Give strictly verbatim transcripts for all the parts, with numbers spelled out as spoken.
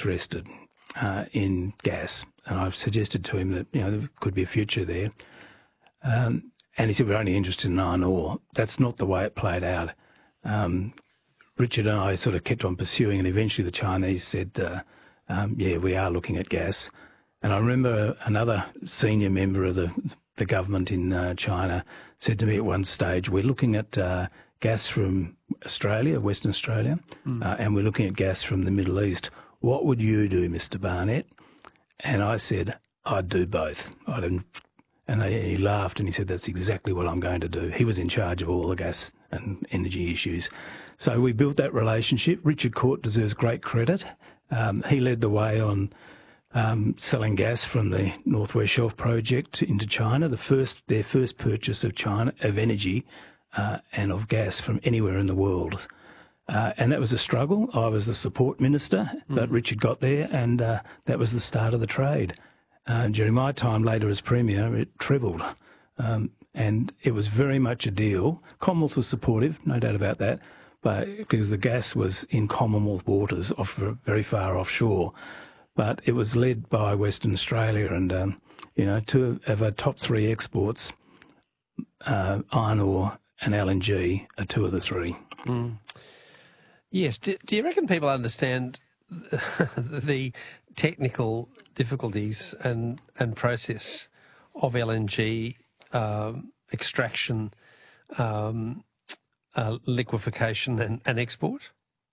interested uh, in gas, and I've suggested to him that, you know, there could be a future there. Um, and he said, we're only interested in iron ore. That's not the way it played out. Um, Richard and I sort of kept on pursuing, and eventually the Chinese said, uh, um, yeah, we are looking at gas. And I remember another senior member of the, the government in uh, China said to me at one stage, we're looking at uh, gas from Australia, Western Australia, mm. uh, and we're looking at gas from the Middle East. What would you do, Mister Barnett? And I said, I'd do both. I didn't, and they, he laughed and he said, that's exactly what I'm going to do. He was in charge of all the gas and energy issues. So we built that relationship. Richard Court deserves great credit. Um, he led the way on um, selling gas from the North West Shelf project into China, the first their first purchase of China of energy uh, and of gas from anywhere in the world. Uh, and that was a struggle. I was the support minister, mm. but Richard got there, and uh, that was the start of the trade. Uh, during my time later as Premier, it trebled. Um, and it was very much a deal. Commonwealth was supportive, no doubt about that, but because the gas was in Commonwealth waters, off, very far offshore. But it was led by Western Australia, and, um, you know, two of our top three exports, uh, iron ore and L N G, are two of the three. Mm. Yes. Do, do you reckon people understand the technical difficulties and, and process of L N G um, extraction, um, uh, liquefaction and, and export?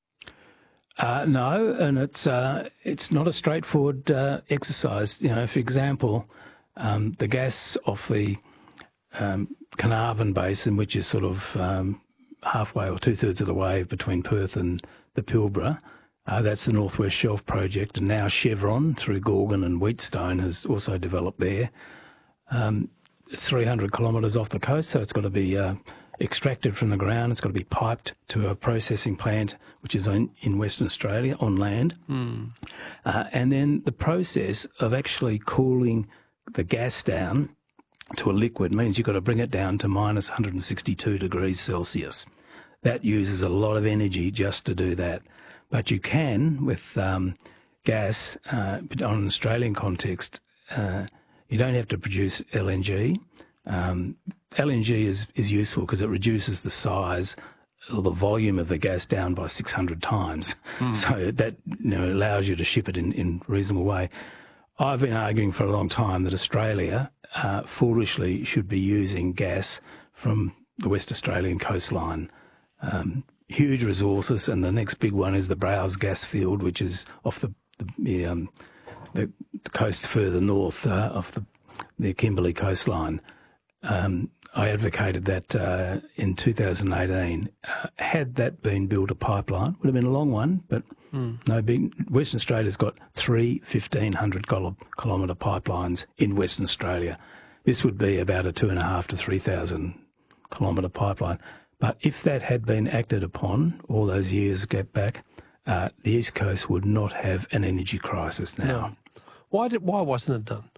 Uh, no, and it's uh, it's not a straightforward uh, exercise. You know, for example, um, the gas off the um, Carnarvon Basin, which is sort of um, halfway or two-thirds of the way between Perth and the Pilbara, uh, that's the North West Shelf project, and now Chevron, through Gorgon and Wheatstone, has also developed there. Um, it's three hundred kilometres off the coast, so it's got to be uh, extracted from the ground. It's got to be piped to a processing plant, which is in, in Western Australia, on land. Mm. Uh, and then the process of actually cooling the gas down to a liquid means you've got to bring it down to minus one hundred sixty-two degrees Celsius. That uses a lot of energy just to do that. But you can, with um, gas, uh, on an Australian context, uh, you don't have to produce L N G. Um, L N G is, is useful because it reduces the size or the volume of the gas down by six hundred times. Mm. So that, you know, allows you to ship it in, in a reasonable way. I've been arguing for a long time that Australia uh, foolishly should be using gas from the West Australian coastline. Um, huge resources, and the next big one is the Browse gas field, which is off the the, um, the coast further north, uh, off the, the Kimberley coastline. Um, I advocated that uh, in two thousand eighteen. Uh, had that been built a pipeline, would have been a long one, but mm. no big. Western Australia's got three fifteen hundred kilometre pipelines in Western Australia. This would be about a two and a half to three thousand kilometre pipeline. But if that had been acted upon all those years get back, uh, the East Coast would not have an energy crisis now. No. Why did? Why wasn't it done?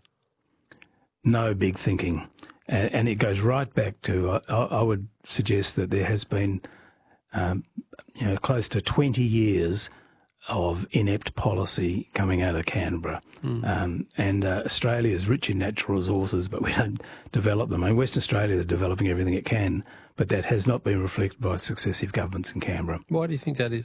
No big thinking. And, and it goes right back to, I, I would suggest that there has been, um, you know, close to twenty years of inept policy coming out of Canberra. Mm. Um, and uh, Australia is rich in natural resources, but we don't develop them. I mean, Western Australia is developing everything it can, but that has not been reflected by successive governments in Canberra. Why do you think that is?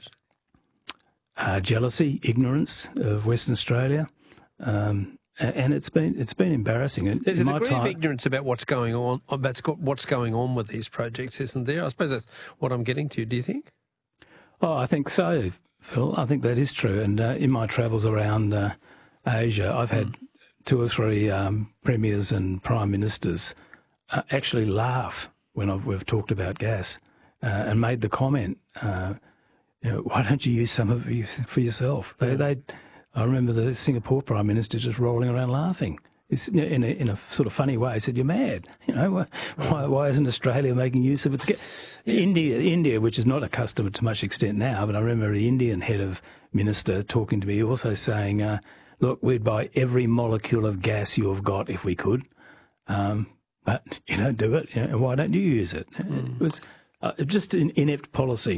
Uh, jealousy, ignorance of Western Australia. Um, And it's been it's been embarrassing. There's a degree time, of ignorance about what's going on. About what's going on with these projects, isn't there? I suppose that's what I'm getting to. Do you think? Oh, I think so, Phil. I think that is true. And uh, in my travels around uh, Asia, I've had mm. two or three um, premiers and prime ministers uh, actually laugh when I've, we've talked about gas uh, and made the comment, uh, you know, "Why don't you use some of it for yourself?" They they. I remember the Singapore Prime Minister just rolling around laughing. It's, in, a, in a sort of funny way, he said, "You're mad. You know, why, why isn't Australia making use of its gas?" India, India, which is not a customer to much extent now, but I remember the Indian head of minister talking to me, also saying, uh, "Look, we'd buy every molecule of gas you have got if we could, um, but you don't do it. You know, why don't you use it?" Mm. It was uh, just an inept policy.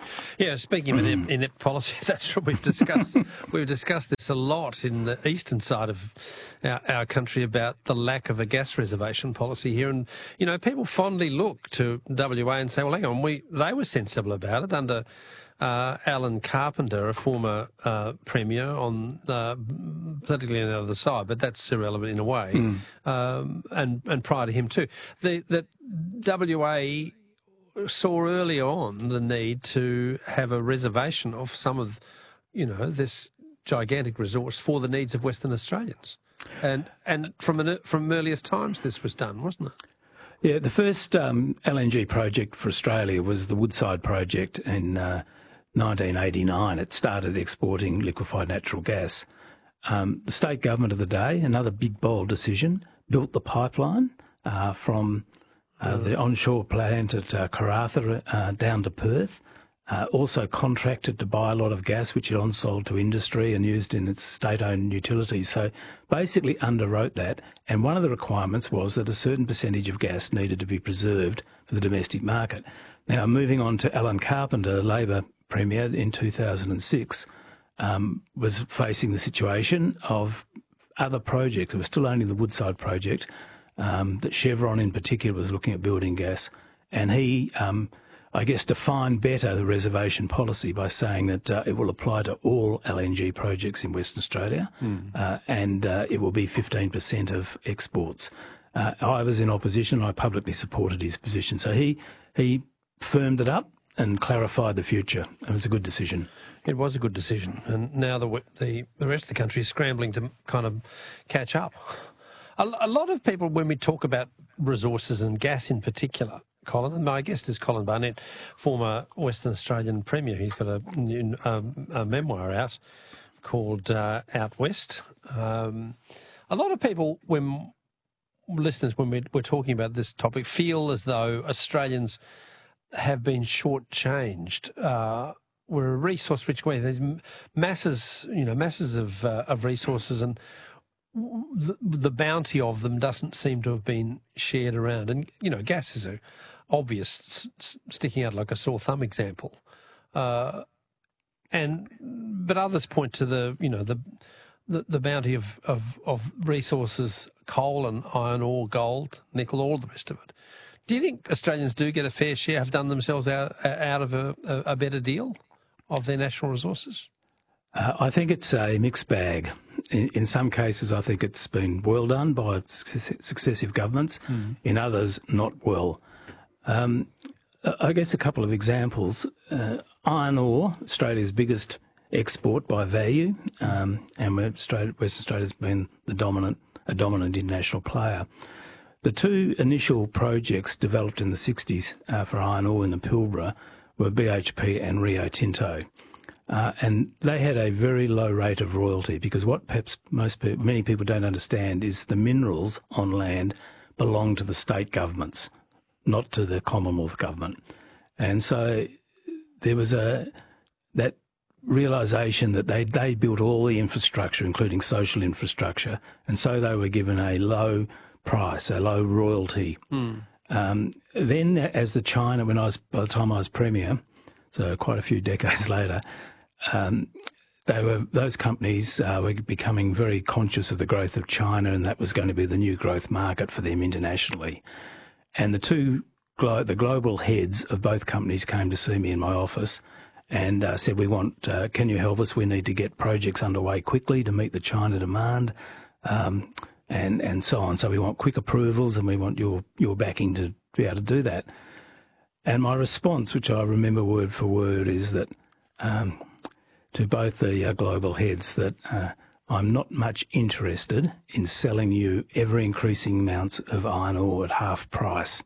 Yeah, speaking of inept, inept policy, that's what we've discussed. We've discussed this a lot in the eastern side of our, our country about the lack of a gas reservation policy here. And, you know, people fondly look to W A and say, well, hang on, we they were sensible about it under uh, Alan Carpenter, a former uh, Premier, on uh, politically on the other side, but that's irrelevant in a way, mm. um, and, and prior to him too. The, that W A saw early on the need to have a reservation of some of, you know, this gigantic resource for the needs of Western Australians. And and from an, from earliest times this was done, wasn't it? Yeah, the first um, L N G project for Australia was the Woodside project in uh, nineteen eighty-nine. It started exporting liquefied natural gas. Um, the state government of the day, another big, bold decision, built the pipeline uh, from Uh, the onshore plant at uh, Karratha uh, down to Perth, uh, also contracted to buy a lot of gas, which it on-sold to industry and used in its state-owned utilities. So basically underwrote that, and one of the requirements was that a certain percentage of gas needed to be preserved for the domestic market. Now, moving on to Alan Carpenter, Labor Premier in two thousand six, um, was facing the situation of other projects. It was still only the Woodside project, Um, that Chevron in particular was looking at building gas, and he, um, I guess, defined better the reservation policy by saying that uh, it will apply to all L N G projects in Western Australia, mm. uh, and uh, it will be fifteen percent of exports. Uh, I was in opposition. I publicly supported his position. So he, he firmed it up and clarified the future. It was a good decision. It was a good decision, and now the, the, the rest of the country is scrambling to kind of catch up. A lot of people, when we talk about resources and gas in particular, Colin, and my guest is Colin Barnett, former Western Australian Premier. He's got a, new, um, a memoir out called uh, Out West. Um, a lot of people, when listeners, when we, we're talking about this topic, feel as though Australians have been shortchanged. Uh, we're a resource-rich country. There's masses, you know, masses of uh, of resources, and The, the bounty of them doesn't seem to have been shared around. And, you know, gas is a obvious s- sticking out like a sore thumb example. Uh, and but others point to the, you know, the the, the bounty of, of, of resources, coal and iron ore, gold, nickel, all the rest of it. Do you think Australians do get a fair share, have done themselves out, out of a, a better deal of their national resources? Uh, I think it's a mixed bag. In, in some cases, I think it's been well done by successive governments. Mm. In others, not well. Um, I guess a couple of examples. Uh, iron ore, Australia's biggest export by value, um, and Australia, Western Australia's been the dominant, a dominant international player. The two initial projects developed in the sixties uh, for iron ore in the Pilbara were B H P and Rio Tinto. Uh, and they had a very low rate of royalty, because what perhaps most people, many people don't understand is the minerals on land belong to the state governments, not to the Commonwealth government. And so there was a that realisation that they they built all the infrastructure, including social infrastructure, and so they were given a low price, a low royalty. Mm. Um, then, as the China, when I was by the time I was Premier, so quite a few decades later. Um, they were those companies uh, were becoming very conscious of the growth of China, and that was going to be the new growth market for them internationally. And the two glo- the global heads of both companies came to see me in my office and uh, said, "We want, uh, can you help us? We need to get projects underway quickly to meet the China demand, um, and and so on. So we want quick approvals, and we want your your backing to be able to do that." And my response, which I remember word for word, is that. Um, to both the uh, global heads that uh, I'm not much interested in selling you ever-increasing amounts of iron ore at half price,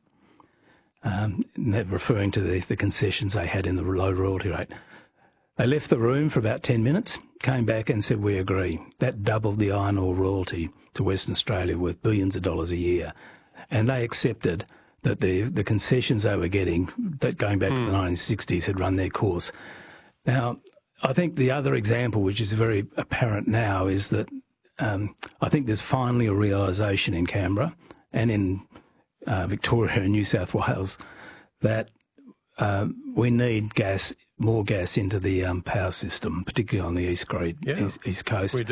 um, referring to the, the concessions they had in the low royalty rate. They left the room for about ten minutes, came back and said, "We agree." That doubled the iron ore royalty to Western Australia, worth billions of dollars a year. And they accepted that the, the concessions they were getting, that going back mm. to the nineteen sixties, had run their course. Now, I think the other example, which is very apparent now, is that um, I think there's finally a realisation in Canberra and in uh, Victoria and New South Wales that uh, we need gas more gas into the um, power system, particularly on the east, Great, Yeah. east, east coast. We